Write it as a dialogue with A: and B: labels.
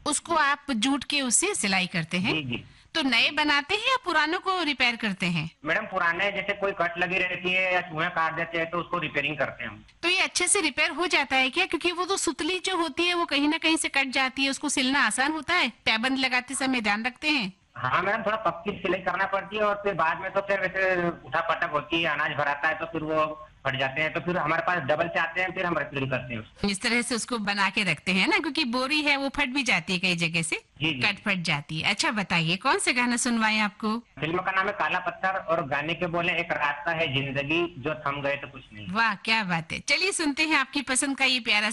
A: उसको आप जूट के उससे सिलाई करते हैं?
B: जी जी।
A: तो नए बनाते हैं या पुरानों को रिपेयर करते हैं?
B: मैडम पुराने जैसे कोई कट लगी रहती है या चूहे काट देते हैं तो उसको रिपेयरिंग करते हैं हम।
A: तो ये अच्छे से रिपेयर हो जाता है क्या? क्योंकि वो तो सुतली जो होती है वो कहीं ना कहीं से कट जाती है, उसको सिलना आसान होता है? पैबंद लगाते समय ध्यान रखते हैं?
B: हाँ मैडम, थोड़ा पक्की सिलाई करना पड़ती है और फिर बाद में तो फिर वैसे उठा पटक होती है, अनाज भराता है तो फिर वो फट जाते हैं, तो फिर हमारे पास डबल से आते हैं, फिर हम रिपेयरिंग करते हैं उसको।
A: इस तरह से उसको बना के रखते हैं ना, क्योंकि बोरी है वो फट भी जाती है कई जगह से,
B: जी जी।
A: कट फट जाती है। अच्छा बताइए कौन से गाना सुनवाएं आपको?
B: फिल्म का नाम है काला पत्थर और गाने के बोले एक रास्ता है जिंदगी जो थम गए तो कुछ नहीं।
A: वाह क्या बात है, चलिए सुनते हैं आपकी पसंद का ये प्यारा